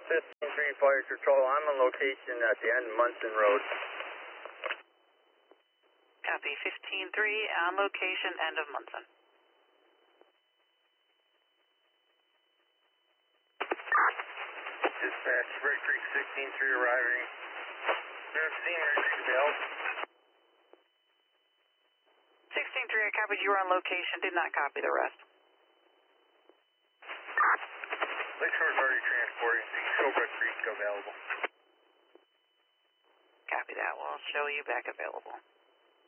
15-3 Fire Patrol. I'm on location at the end of Munson Road. Copy 15-3 on location, end of Munson. Dispatch, Spring Creek 16-3 arriving. There's senior available. 16-3, I copied you were on location, did not copy the rest. Lakeshore's already transporting, Showbrook Creek available. Copy that, we'll show you back available.